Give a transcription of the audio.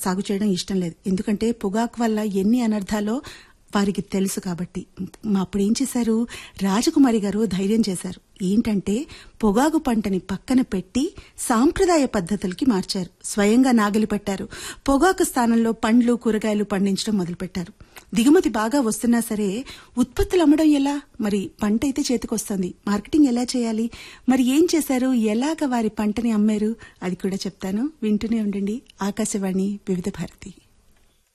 సాగు చేయడం ఇష్టం లేదు. ఎందుకంటే పొగాకు వల్ల ఎన్ని అనర్థాలో వారికి తెలుసు కాబట్టి. అప్పుడు ఏం చేశారు, రాజకుమారి గారు ధైర్యం చేశారు. ఏంటంటే పొగాకు పంటని పక్కన పెట్టి సాంప్రదాయ పద్ధతులకి మార్చారు. స్వయంగా నాగలి పెట్టారు. పొగాకు స్థానంలో పండ్లు కూరగాయలు పండించడం మొదలుపెట్టారు. దిగుమతి బాగా వస్తున్నా సరే ఉత్పత్తులు అమ్మడం ఎలా? మరి పంట అయితే చేతికొస్తుంది, మార్కెటింగ్ ఎలా చేయాలి? మరి ఏం చేశారు, ఎలాగ వారి పంటని అమ్మారు అది కూడా చెప్తాను. వింటూనే ఉండండి ఆకాశవాణి వివిధ భారతి.